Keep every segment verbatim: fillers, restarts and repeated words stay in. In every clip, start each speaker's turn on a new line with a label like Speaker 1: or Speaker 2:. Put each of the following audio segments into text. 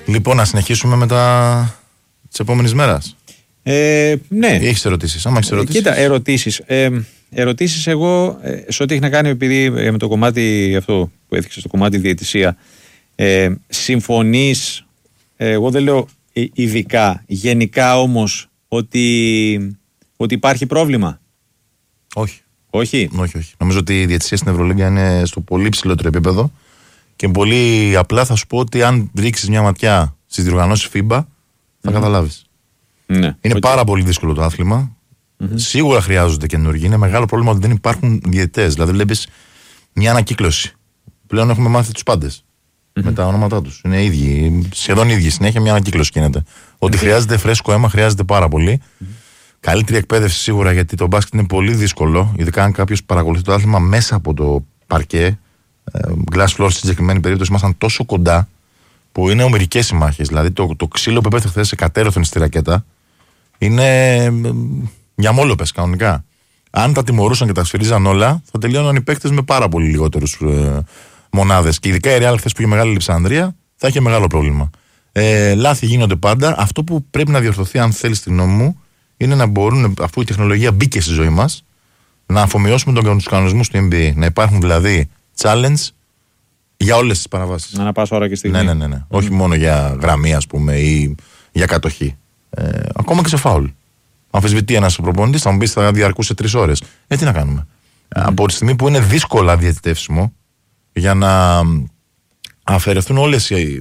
Speaker 1: Λοιπόν, να συνεχίσουμε με τα τη επόμενη μέρα.
Speaker 2: Ε, ναι.
Speaker 1: Έχεις ερωτήσεις? Άμα έχεις ερωτήσεις.
Speaker 2: Κοίτα, ερωτήσεις. Ε, ερωτήσεις εγώ, ε, σε ό,τι έχει να κάνει, επειδή ε, με το κομμάτι αυτό που έθιξε, στο κομμάτι διαιτησία, ε, συμφωνείς, ε, εγώ δεν λέω ειδικά, γενικά όμως, ότι, ότι υπάρχει πρόβλημα?
Speaker 1: Όχι.
Speaker 2: Όχι.
Speaker 1: όχι, όχι. Νομίζω ότι η διαιτησία στην Ευρωλίγκα είναι στο πολύ ψηλότερο επίπεδο και πολύ απλά θα σου πω ότι αν ρίξεις μια ματιά στις διοργανώσεις φίμπα θα mm-hmm. καταλάβεις.
Speaker 2: Ναι,
Speaker 1: είναι
Speaker 2: okay.
Speaker 1: πάρα πολύ δύσκολο το άθλημα. Mm-hmm. Σίγουρα χρειάζονται καινούργοι. Είναι μεγάλο πρόβλημα ότι δεν υπάρχουν διαιτητές. Δηλαδή, βλέπεις μια ανακύκλωση. Πλέον έχουμε μάθει τους πάντες mm-hmm. με τα ονόματά τους. Είναι ίδιοι, σχεδόν ίδιοι. Συνέχεια μια ανακύκλωση γίνεται. Mm-hmm. Ότι χρειάζεται φρέσκο αίμα, χρειάζεται πάρα πολύ. Mm-hmm. Καλύτερη εκπαίδευση σίγουρα, γιατί το μπάσκετ είναι πολύ δύσκολο. Ειδικά αν κάποιος παρακολουθεί το άθλημα μέσα από το παρκέ. Glass floor, στη συγκεκριμένη περίπτωση, ήμασταν τόσο κοντά που είναι ομηρικές οι μάχες. Δηλαδή, το, το ξύλο που έπεθε χθες σε κατέρωθεν στη ρακέτα. Είναι για μόλοπες κανονικά. Αν τα τιμωρούσαν και τα σφυρίζαν όλα, θα τελείωναν οι παίκτες με πάρα πολύ λιγότερους ε, μονάδες. Και ειδικά η Real χθες που είχε μεγάλη Λειψανδρία θα είχε μεγάλο πρόβλημα. Ε, λάθη γίνονται πάντα. Αυτό που πρέπει να διορθωθεί, αν θέλει τη γνώμη μου, είναι να μπορούν, αφού η τεχνολογία μπήκε στη ζωή μας, να αφομοιώσουμε τους κανονισμούς του N B A. Να υπάρχουν δηλαδή challenge για όλες τις παραβάσεις.
Speaker 2: Να αναπάσω ώρα και στιγμή.
Speaker 1: Ναι, ναι, ναι, ναι. Mm. Όχι μόνο για γραμμή, ας πούμε, ή για κατοχή. Ε, ακόμα και σε φάουλ. Αμφισβητεί ένας προπονητής, θα μου πει θα διαρκούσε τρεις ώρες. Ε, τι να κάνουμε. Mm. Από τη στιγμή που είναι δύσκολα διαιτητεύσιμο, για να αφαιρεθούν όλες οι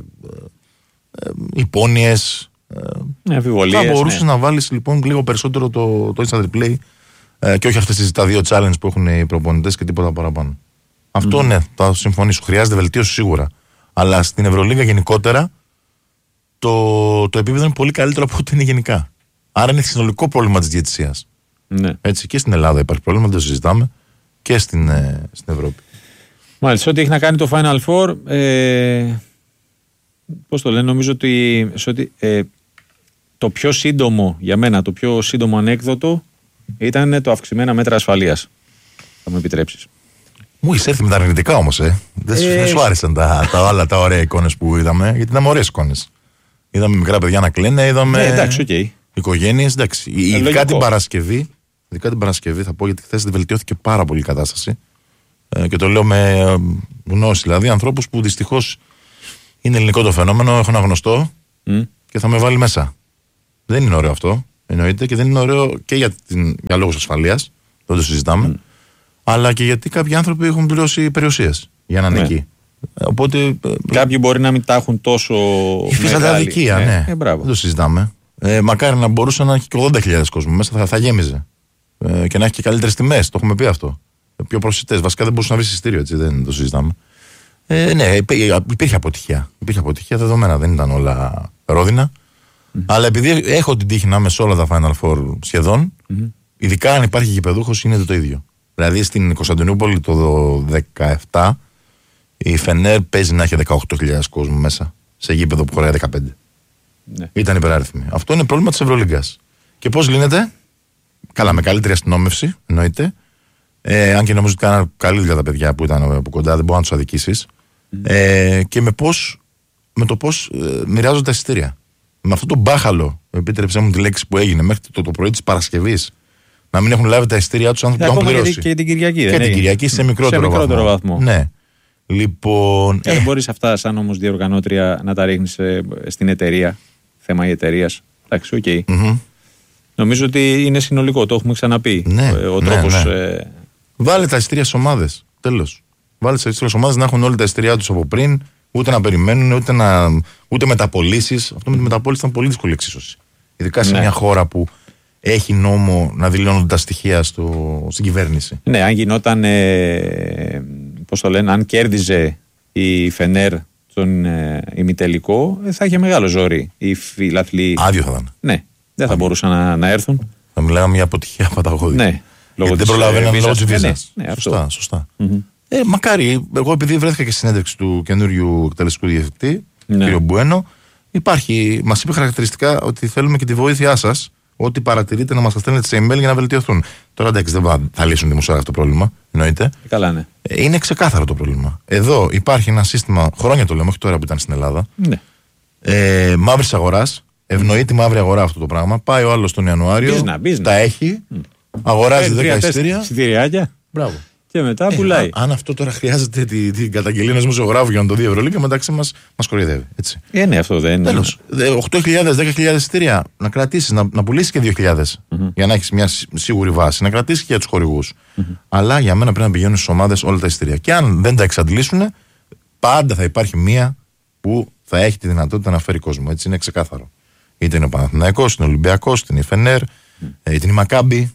Speaker 1: υπόνοιες,
Speaker 2: ε,
Speaker 1: θα μπορούσες ναι. να βάλεις λοιπόν λίγο περισσότερο το, το instant replay ε, και όχι αυτές τις τα δύο challenge που έχουν οι προπονητές και τίποτα παραπάνω. Αυτό mm. ναι, θα συμφωνήσω. Χρειάζεται βελτίωση σίγουρα. Αλλά στην Ευρωλίγα γενικότερα το, το επίπεδο είναι πολύ καλύτερο από ό,τι είναι γενικά. Άρα είναι συνολικό πρόβλημα της διαιτησίας.
Speaker 2: Ναι.
Speaker 1: Έτσι, και στην Ελλάδα υπάρχει πρόβλημα, δεν το συζητάμε. Και στην, ε, στην Ευρώπη.
Speaker 2: Μάλιστα, ό,τι έχει να κάνει το Final Four, ε, πώς το λένε, νομίζω ότι, ότι ε, το πιο σύντομο για μένα, το πιο σύντομο ανέκδοτο ήταν το αυξημένα μέτρα ασφαλείας. Θα μου επιτρέψεις.
Speaker 1: Μου εισέρθει με τα αρνητικά όμως, ε. Δεν ε, σου άρεσαν τα, τα άλλα τα ωραία εικόνες που είδαμε, γιατί ήταν ωραίες εικόνες. Είδαμε μικρά παιδιά να κλαίνε, είδαμε.
Speaker 2: Ε, εντάξει, okay.
Speaker 1: Οικογένειες, εντάξει. Ε, ειδικά, την Παρασκευή, ειδικά την Παρασκευή, θα πω, γιατί χθες βελτιώθηκε πάρα πολύ η κατάσταση. Ε, και το λέω με γνώση, δηλαδή ανθρώπους που δυστυχώς είναι ελληνικό το φαινόμενο, έχω ένα γνωστό mm. και θα με βάλει μέσα. Δεν είναι ωραίο αυτό, εννοείται, και δεν είναι ωραίο και για, την, για λόγους ασφαλείας, δεν το συζητάμε. Mm. Αλλά και γιατί κάποιοι άνθρωποι έχουν πληρώσει περιουσίες για να είναι ναι. εκεί. Οπότε,
Speaker 2: κάποιοι μπορεί να μην τα έχουν τόσο.
Speaker 1: Υφίσταται αδικία, ναι. ναι.
Speaker 2: Ε,
Speaker 1: δεν το συζητάμε. Ε, μακάρι να μπορούσε να έχει και ογδόντα χιλιάδες κόσμο μέσα, θα, θα γέμιζε. Ε, και να έχει και καλύτερες τιμές, το έχουμε πει αυτό. Ε, πιο προσιτές. Βασικά δεν μπορούσε να βρει εισιτήριο, έτσι, δεν το συζητάμε. Ε, ναι, υπήρχε αποτυχία. Υπήρχε αποτυχία δεδομένα, δεν ήταν όλα ρόδινα. Mm. Αλλά επειδή έχω την τύχη να είμαι σε όλα τα Final Four σχεδόν, mm. ειδικά αν υπάρχει γηπεδούχος, είναι το ίδιο. Δηλαδή στην Κωνσταντινούπολη το δεκαεπτά η Φενέρ παίζει να έχει δεκαοκτώ χιλιάδες κόσμο μέσα σε γήπεδο που χωράει δεκαπέντε. Ναι. Ήταν υπεράριθμη. Αυτό είναι πρόβλημα της Ευρωλίγκας. Και πώς λύνεται? Καλά, με καλύτερη αστυνόμευση, εννοείται. Ε, αν και νομίζω ότι κάνανε καλή δουλειά τα παιδιά που ήταν από κοντά, δεν μπορεί να τους αδικήσεις. Mm. Ε, και με, πώς, με το πώς ε, μοιράζονται τα εισιτήρια. Με αυτό το μπάχαλο, επίτρεψέ μου τη λέξη που έγινε μέχρι το, το πρωί της Παρασκευής, να μην έχουν λάβει τα εισιτήριά τους άνθρωποι που έχουν πληρώσει.
Speaker 2: Και την Κυριακή.
Speaker 1: Και
Speaker 2: δεν
Speaker 1: την Κυριακή σε μικρότερο,
Speaker 2: σε μικρότερο
Speaker 1: βαθμό.
Speaker 2: βαθμό.
Speaker 1: Ναι. Λοιπόν.
Speaker 2: Ε, δεν μπορείς αυτά, σαν όμως διοργανώτρια, να τα ρίχνεις ε, στην εταιρεία. Θέμα η εταιρεία. Εντάξει, οκ. Okay. Mm-hmm. Νομίζω ότι είναι συνολικό, το έχουμε ξαναπεί.
Speaker 1: Ναι,
Speaker 2: ο
Speaker 1: ναι,
Speaker 2: τρόπος.
Speaker 1: Ναι.
Speaker 2: Ε...
Speaker 1: Βάλε τα εισιτήρια στις ομάδες. Τέλος. Βάλε τα εισιτήρια στις ομάδες να έχουν όλοι τα εισιτήριά τους από πριν, ούτε να περιμένουν, ούτε, να... ούτε μεταπωλήσεις. Αυτό με τη μεταπώληση ήταν πολύ δύσκολη εξίσωση. Ειδικά σε ναι. μια χώρα που έχει νόμο να δηλώνονται τα στοιχεία στο... στην κυβέρνηση.
Speaker 2: Ναι, αν γινόταν. Ε, πώς το λένε, αν κέρδιζε η Φενέρ τον ε, ημιτελικό, ε, θα είχε μεγάλο ζόρι οι φιλαθλοί.
Speaker 1: Άδειο θα ήταν.
Speaker 2: Ναι, δεν θα
Speaker 1: Άδειο.
Speaker 2: μπορούσαν να, να έρθουν.
Speaker 1: Θα μιλάγαμε για αποτυχία παταγώδη.
Speaker 2: Ναι,
Speaker 1: λόγω δεν προλαβαίναν λόγω της βίζας.
Speaker 2: Ναι, ναι,
Speaker 1: σωστά, σωστά.
Speaker 2: Mm-hmm.
Speaker 1: Ε, μακάρι, εγώ επειδή βρέθηκα και στη συνέντευξη του καινούριου εκτελεστικού διευθυντή,
Speaker 2: ναι.
Speaker 1: κ. Μπουένο, υπάρχει, μας είπε χαρακτηριστικά ότι θέλουμε και τη βοήθειά σας. Ό,τι παρατηρείτε να μας τα στέλνετε σε email για να βελτιωθούν. Τώρα εντάξει, δεν θα λύσουν δημοσιογράφοι αυτό το πρόβλημα, εννοείται.
Speaker 2: Καλά, ναι.
Speaker 1: Είναι ξεκάθαρο το πρόβλημα. Εδώ υπάρχει ένα σύστημα, χρόνια το λέμε, όχι τώρα που ήταν στην Ελλάδα.
Speaker 2: Ναι.
Speaker 1: ε, μαύρης αγοράς. Ευνοεί τη μαύρη αγορά αυτό το πράγμα. Πάει ο άλλος τον Ιανουάριο.
Speaker 2: Μπίζνα, μπίζνα.
Speaker 1: Τα έχει. Mm. Αγοράζει δέκα εισιτήρια.
Speaker 2: Εισιτηριάκια.
Speaker 1: Μπράβο.
Speaker 2: Και μετά
Speaker 1: ε,
Speaker 2: πουλάει.
Speaker 1: Αν αυτό τώρα χρειάζεται την, την καταγγελία ενός δημοσιογράφου για να το δει η Ευρωλίγκα, μεταξύ μας μας κοροϊδεύει. Έτσι.
Speaker 2: Ε, ναι, αυτό δεν είναι.
Speaker 1: Τέλος. οκτώ χιλιάδες, δέκα χιλιάδες εισιτήρια να κρατήσεις, να, να πουλήσεις και δύο χιλιάδες mm-hmm. για να έχεις μια σίγουρη βάση. Να κρατήσεις και για τους χορηγούς. Mm-hmm. Αλλά για μένα πρέπει να πηγαίνουν στις ομάδες όλα τα εισιτήρια. Και αν δεν τα εξαντλήσουν, πάντα θα υπάρχει μία που θα έχει τη δυνατότητα να φέρει κόσμο. Έτσι είναι ξεκάθαρο. Είτε είναι ο Παναθηναϊκός, είτε είναι ο Ολυμπιακός, είτε είναι η Φενέρ, mm. είτε είναι η Μακάμπι,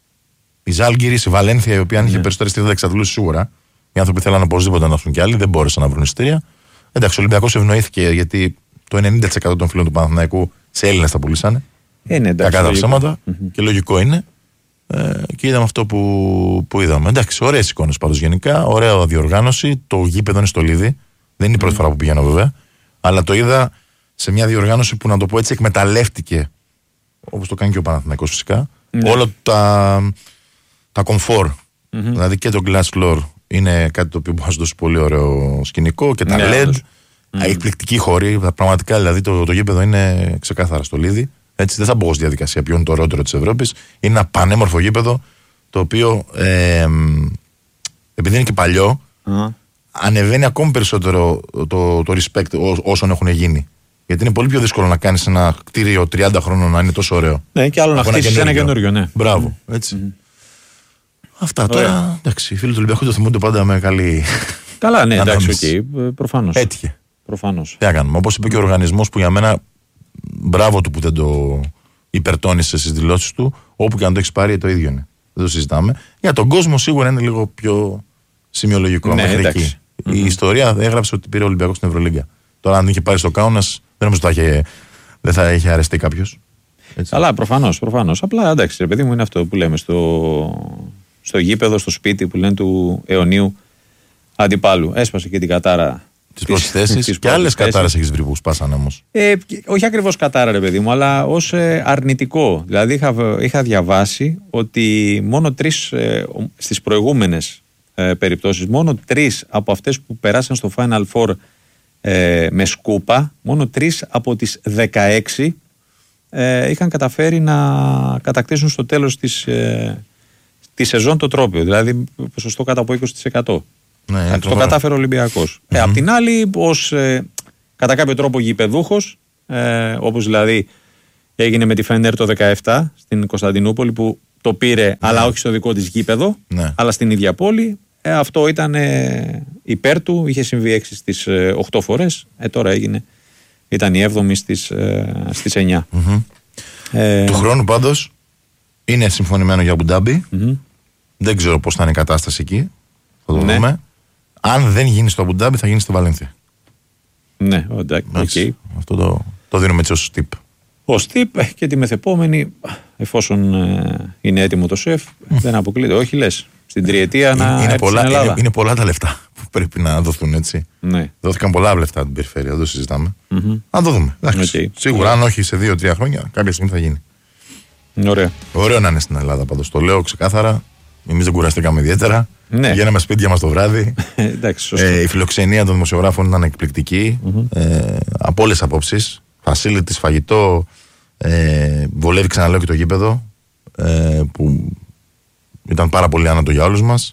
Speaker 1: η Ζάλγκιρις, η Βαλένθια, η οποία αν είχε mm. περισσότερη εισιτήρια θα εξαντλούσε σίγουρα. Οι άνθρωποι θέλαν οπωσδήποτε να έρθουν κι άλλοι, δεν μπόρεσαν να βρουν εισιτήρια. Εντάξει, ο Ολυμπιακός ευνοήθηκε γιατί το ενενήντα τοις εκατό των φίλων του Παναθηναϊκού σε Έλληνες τα πουλήσανε.
Speaker 2: Ε, ναι, εντάξει,
Speaker 1: κακά τα ψέματα
Speaker 2: mm-hmm.
Speaker 1: και λογικό είναι. Ε, και είδαμε αυτό που, που είδαμε. Εντάξει, ωραίες εικόνες πάντως γενικά, ωραία διοργάνωση. Το γήπεδο είναι στο Λίδι. Δεν είναι η πρώτη mm. φορά που πηγαίνω βέβαια. Αλλά το είδα σε μια διοργάνωση που, να το πω έτσι, εκμεταλλεύτηκε, όπως το κάνει και ο Παναθηναϊκός φυσικά, mm. όλα τα, τα comfort. Mm-hmm. Δηλαδή και το glass floor είναι κάτι το οποίο μπορεί να σου δώσει πολύ ωραίο σκηνικό και τα yeah, ελ ι ντι. Mm. Εκπληκτική χώρη. Πραγματικά δηλαδή το, το γήπεδο είναι ξεκάθαρα στο Λίδι. Έτσι, δεν θα μπω στη διαδικασία ποιο είναι το ωραιότερο της Ευρώπης. Είναι ένα πανέμορφο γήπεδο το οποίο ε, επειδή είναι και παλιό. Mm. Ανεβαίνει ακόμη περισσότερο το, το, το respect ό, όσων έχουν γίνει. Γιατί είναι πολύ πιο δύσκολο να κάνεις ένα κτίριο τριάντα χρόνων να είναι τόσο ωραίο.
Speaker 2: Ναι, και άλλο να χτίσεις ένα καινούριο, ναι.
Speaker 1: Μπράβο. Έτσι. Mm-hmm. Αυτά τώρα. Ωραία. Εντάξει, οι φίλοι του Ολυμπιακού το θυμούνται πάντα με καλή.
Speaker 2: Καλά, ναι, εντάξει, okay, προφανώς.
Speaker 1: Έτυχε.
Speaker 2: Προφανώς.
Speaker 1: Τι να κάνουμε. Όπως είπε και ο οργανισμός που για μένα, μπράβο του που δεν το υπερτώνησε στις δηλώσεις του, όπου και αν το έχει πάρει το ίδιο είναι. Δεν το συζητάμε. Για τον κόσμο σίγουρα είναι λίγο πιο σημειολογικό.
Speaker 2: Ναι,
Speaker 1: μέχρι εκεί. Η mm-hmm. ιστορία έγραψε ότι πήρε ο Ολυμπιακός στην Ευρωλίγκα. Τώρα, αν είχε πάρει στο Κάουνας, δεν νομίζω ότι είχε, δεν θα είχε αρεστεί κάποιος.
Speaker 2: Καλά, προφανώς, προφανώς. Απλά εντάξει, ρε παιδί μου, είναι αυτό που λέμε στο, στο γήπεδο, στο σπίτι που λένε του αιωνίου αντιπάλου. Έσπασε και την κατάρα.
Speaker 1: Τις πρώτες θέσεις. Και άλλες κατάρες έχεις βρει που σπάσανε όμως.
Speaker 2: Ε, όχι ακριβώς κατάρα, ρε παιδί μου, αλλά ως ε, αρνητικό. Δηλαδή, είχα, είχα διαβάσει ότι μόνο τρεις ε, στις προηγούμενες ε, περιπτώσεις, μόνο τρεις από αυτές που περάσαν στο Final Four ε, με σκούπα, μόνο τρεις από τις δεκαέξι ε, είχαν καταφέρει να κατακτήσουν στο τέλος της, ε, της σεζόν το τρόπαιο. Δηλαδή, ποσοστό κάτω από είκοσι τοις εκατό. Ναι, το, το κατάφερε ο Ολυμπιακός. Mm-hmm. Ε, απ' την άλλη, ως ε, κατά κάποιο τρόπο γηπεδούχος, ε, όπως δηλαδή έγινε με τη Φενέρ το δεκαεπτά στην Κωνσταντινούπολη, που το πήρε, mm-hmm. αλλά όχι στο δικό της γήπεδο, mm-hmm. αλλά στην ίδια πόλη. Ε, αυτό ήταν ε, υπέρ του, είχε συμβεί έξι στις οκτώ φορές. Ε, τώρα έγινε, ήταν η έβδομη στις, ε, στις εννιά.
Speaker 1: Mm-hmm. Ε, του χρόνου πάντως είναι συμφωνημένο για Αμπουντάμπι. Mm-hmm. Δεν ξέρω πώς θα είναι η κατάσταση εκεί. Θα το ναι. δούμε. Αν δεν γίνει στο Αμπουντάμπι, θα γίνει στη Βαλένθια.
Speaker 2: Ναι, εντάξει. Okay.
Speaker 1: Αυτό το, το δίνουμε έτσι ως tip.
Speaker 2: Ως tip και τη μεθεπόμενη, εφόσον ε, είναι έτοιμο το σεφ, δεν αποκλείται. Όχι, λες. Στην τριετία να
Speaker 1: είναι
Speaker 2: έρθει
Speaker 1: πολλά,
Speaker 2: στην Ελλάδα.
Speaker 1: Είναι, είναι πολλά τα λεφτά που πρέπει να δοθούν, έτσι.
Speaker 2: Ναι.
Speaker 1: Δόθηκαν πολλά λεφτά την περιφέρεια, δεν το συζητάμε.
Speaker 2: Mm-hmm.
Speaker 1: Να το δούμε. Okay. Σίγουρα, yeah. αν όχι σε δύο τρία χρόνια, κάποια στιγμή θα γίνει.
Speaker 2: Ωραία.
Speaker 1: Ωραίο να είναι στην Ελλάδα πάντως. Το λέω ξεκάθαρα. Εμείς δεν κουραστήκαμε ιδιαίτερα.
Speaker 2: Ναι.
Speaker 1: Βγαίναμε σπίτια μας το βράδυ.
Speaker 2: Εντάξει,
Speaker 1: ε, η φιλοξενία των δημοσιογράφων ήταν εκπληκτική. Mm-hmm. Ε, από όλες τις απόψεις. Facilities, φαγητό. Ε, βολεύει, ξαναλέω, και το γήπεδο. Ε, που ήταν πάρα πολύ άνετο για όλους μας.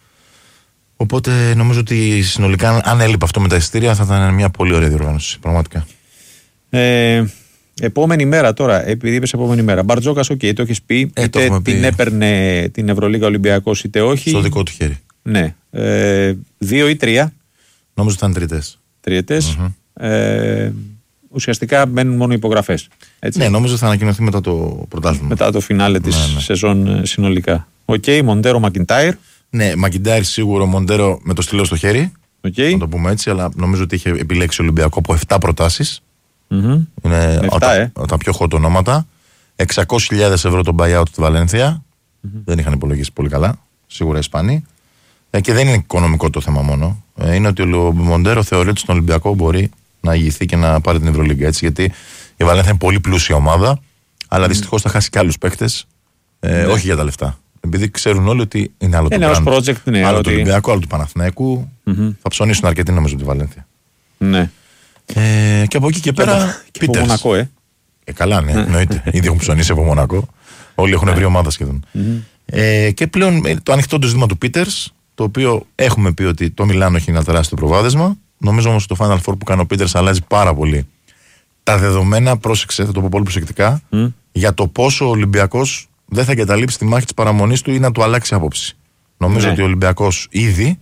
Speaker 1: Οπότε νομίζω ότι συνολικά, αν έλειπε αυτό με τα εισιτήρια, θα ήταν μια πολύ ωραία διοργάνωση. Πραγματικά.
Speaker 2: Ε, επόμενη μέρα τώρα, επειδή είπες επόμενη μέρα. Μπαρτζόκας, οκ, okay, το έχεις πει.
Speaker 1: Ε,
Speaker 2: είτε
Speaker 1: το
Speaker 2: την
Speaker 1: πει.
Speaker 2: έπαιρνε την Ευρωλίγα Ολυμπιακός, είτε όχι.
Speaker 1: Στο δικό του χέρι.
Speaker 2: Ναι. Ε, δύο ή τρία.
Speaker 1: Νομίζω ότι ήταν τριετές.
Speaker 2: Τριετές. Mm-hmm. Ε, ουσιαστικά μπαίνουν μόνο υπογραφές. Έτσι.
Speaker 1: Ναι, νομίζω ότι θα ανακοινωθεί μετά το πρωτάθλημα.
Speaker 2: Μετά το φινάλε της ναι, ναι. σεζόν συνολικά. Οκ, okay, Μοντέρο, Μακιντάιρ.
Speaker 1: Ναι, Μακιντάιρ σίγουρο, Μοντέρο με το στυλό στο χέρι.
Speaker 2: Okay.
Speaker 1: Να το πούμε έτσι, αλλά νομίζω ότι είχε επιλέξει ο Ολυμπιακό από επτά προτάσεις.
Speaker 2: Mm-hmm.
Speaker 1: Είναι
Speaker 2: επτά,
Speaker 1: τα,
Speaker 2: ε.
Speaker 1: τα πιο hot ονόματα. εξακόσιες χιλιάδες ευρώ το buyout στη Βαλένθια. Mm-hmm. Δεν είχαν υπολογίσει πολύ καλά. Σίγουρα οι Ισπανοί. Ε, και δεν είναι οικονομικό το θέμα μόνο. Ε, είναι ότι ο Μοντέρο θεωρεί ότι στον Ολυμπιακό μπορεί να ηγηθεί και να πάρει την Ευρωλίγκα. Έτσι, γιατί η Βαλένθια είναι πολύ πλούσια ομάδα, αλλά mm-hmm. δυστυχώς θα χάσει και άλλους παίκτες. Ε, mm-hmm. Όχι για τα λεφτά. Επειδή ξέρουν όλοι ότι είναι άλλο
Speaker 2: είναι
Speaker 1: το brand,
Speaker 2: project, ναι,
Speaker 1: άλλο
Speaker 2: ότι...
Speaker 1: του Ολυμπιακού, άλλο του Παναθηναϊκού. Mm-hmm. Θα ψωνίσουν αρκετοί νομίζω τη Βαλένθια.
Speaker 2: Ναι.
Speaker 1: Ε, και από εκεί και πέρα.
Speaker 2: Και από Μονακό, ε.
Speaker 1: ε. Καλά, ναι, εννοείται. Ήδη έχουν ψωνίσει από Μονακό. Όλοι έχουν βρει ομάδα σχεδόν. Mm-hmm. Ε, και πλέον το ανοιχτό του ζήτημα του Πίτερς, το οποίο έχουμε πει ότι το Μιλάνο έχει ένα τεράστιο προβάδισμα. Νομίζω όμως ότι το Final Four που κάνει ο Πίτερς αλλάζει πάρα πολύ τα δεδομένα. Πρόσεξε, θα το πω πολύ προσεκτικά, mm. για το πόσο ο Ολυμπιακός δεν θα εγκαταλείψει τη μάχη της παραμονής του ή να του αλλάξει άποψη. Νομίζω ναι. ότι ο Ολυμπιακός ήδη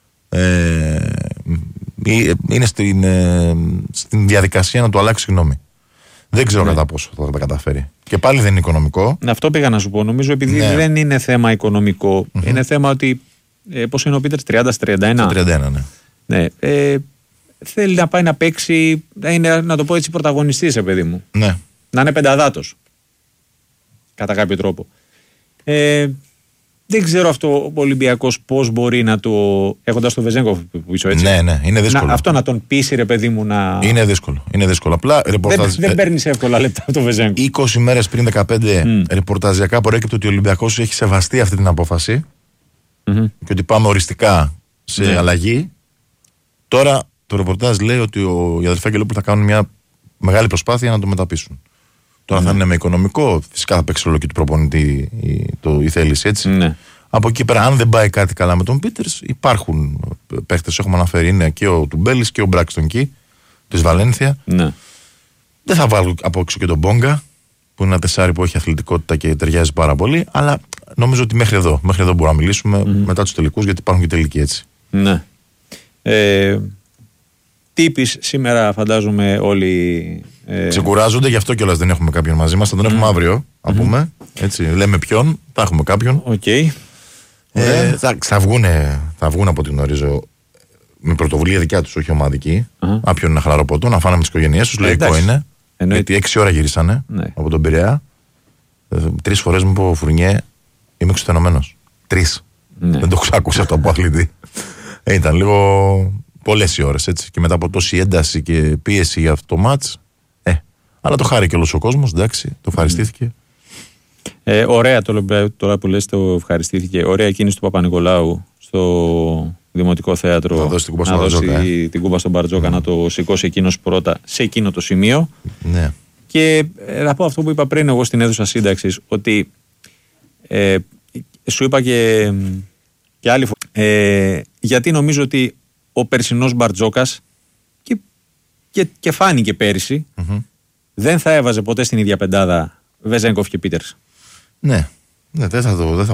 Speaker 1: ε, είναι στην, ε, στην διαδικασία να του αλλάξει γνώμη. Δεν ξέρω ναι. κατά πόσο θα τα καταφέρει. Και πάλι δεν είναι οικονομικό.
Speaker 2: Αυτό πήγα να σου πω. Νομίζω επειδή ναι. δεν είναι θέμα οικονομικό. Mm-hmm. Είναι θέμα ότι. Ε, πόσο είναι ο Πίτερς, τριάντα τριάντα ένα.
Speaker 1: τριάντα ένα, ναι.
Speaker 2: ναι ε, θέλει να πάει να παίξει. Να, είναι, να το πω έτσι, πρωταγωνιστής, παιδί μου.
Speaker 1: Ναι.
Speaker 2: Να είναι πενταδάτος. Κατά κάποιο τρόπο. Ε, δεν ξέρω αυτό ο Ολυμπιακός πώς μπορεί να το. Έχοντας τον Βεζέγκοφ πίσω, έτσι.
Speaker 1: Ναι, ναι, είναι δύσκολο.
Speaker 2: Να, αυτό να τον πείσει, ρε παιδί μου, να.
Speaker 1: Είναι δύσκολο. Είναι δύσκολο. Απλά ρεπορταζ...
Speaker 2: Δεν, δεν παίρνει εύκολα λεπτά από τον Βεζέγκοφ.
Speaker 1: είκοσι μέρες πριν δεκαπέντε mm. ρεπορταζιακά προέκυπτε ότι ο Ολυμπιακός έχει σεβαστεί αυτή την απόφαση mm-hmm. και ότι πάμε οριστικά σε yeah. αλλαγή. Τώρα το ρεπορτάζ λέει ότι ο, οι αδερφοί Αγγελόπουλοι θα κάνουν μια μεγάλη προσπάθεια να το μεταπίσουν. Τώρα mm. θα είναι με οικονομικό, φυσικά θα παίξει ρόλο και του προπονητή η, το, η θέληση, έτσι.
Speaker 2: Mm.
Speaker 1: Από εκεί πέρα, αν δεν πάει κάτι καλά με τον Πίτερς, υπάρχουν παίχτες, έχουμε αναφέρει, είναι και ο Τουμπέλης και ο Μπράκστον Κι της Βαλένθια.
Speaker 2: Ναι.
Speaker 1: Δεν θα βάλω από έξω και τον Μπόγκα, που είναι ένα τεσάρι που έχει αθλητικότητα και ταιριάζει πάρα πολύ, αλλά νομίζω ότι μέχρι εδώ, μέχρι εδώ μπορούμε να μιλήσουμε mm. μετά τους τελικούς, γιατί υπάρχουν και τελικοί, έτσι.
Speaker 2: Ναι. Ε, τύπης σήμερα φαντάζομαι όλοι. Ε...
Speaker 1: Ξεκουράζονται, γι' αυτό κιόλας δεν έχουμε κάποιον μαζί μας. Θα τον mm. έχουμε αύριο, να mm-hmm. πούμε. Έτσι, λέμε ποιον, θα έχουμε κάποιον.
Speaker 2: Okay.
Speaker 1: Ε, θα, θα, βγούνε, θα βγουν από ό,τι γνωρίζω με πρωτοβουλία δικιά τους, όχι ομαδική. Uh-huh. Άπιον ένα χαλαρό ποτό, να φάνε με τις οικογένειές τους. Λογικό ε, είναι. Εννοεί... Γιατί έξι ώρα γυρίσανε ναι. από τον Πειραιά. Ε, τρεις φορές μου είπε ο Φουρνιέ, είμαι εξουθενωμένος. Τρεις. Ναι. Δεν το έχω ακούσει αυτό από αθλητή. ε, ήταν λίγο πολλές οι ώρες, έτσι. Και μετά από τόση ένταση και πίεση για αυτό το μάτς. Ε, αλλά το χάρηκε όλος ο κόσμος, εντάξει, το ευχαριστήθηκε. Mm.
Speaker 2: Ε, ωραία το, τώρα που λες, το ευχαριστήθηκε. Ωραία κίνηση του Παπα-Νικολάου στο Δημοτικό Θέατρο
Speaker 1: να δώσει την κούπα στον
Speaker 2: Μπαρτζόκα,
Speaker 1: ε.
Speaker 2: την κούπα στον Μπαρτζόκα mm. να το σηκώσει εκείνος πρώτα σε εκείνο το σημείο.
Speaker 1: Ναι.
Speaker 2: Και ε, θα πω αυτό που είπα πριν εγώ στην αίθουσα σύνταξης, ότι ε, σου είπα και, και άλλη φορά, ε, γιατί νομίζω ότι ο περσινός Μπαρτζόκας και, και, και φάνηκε πέρυσι mm-hmm. δεν θα έβαζε ποτέ στην ίδια πεντάδα Βεζέγκοφ και Πίτερς.
Speaker 1: Ναι, ναι, δεν θα, το, δεν θα